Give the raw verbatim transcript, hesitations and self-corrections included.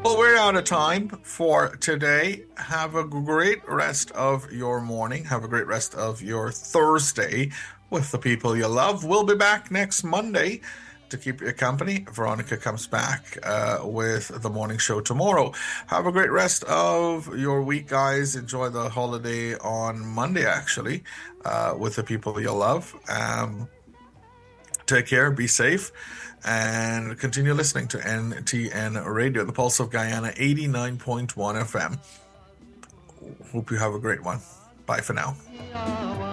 Well, we're out of time for today. Have a great rest of your morning. Have a great rest of your Thursday with the people you love. We'll be back next Monday to keep you company. Veronica comes back uh, with the morning show tomorrow. Have a great rest of your week, guys. Enjoy the holiday on Monday, actually, uh, with the people you love. Um, take care. Be safe. And continue listening to N T N Radio, the Pulse of Guyana, eighty-nine point one F M. Hope you have a great one. Bye for now.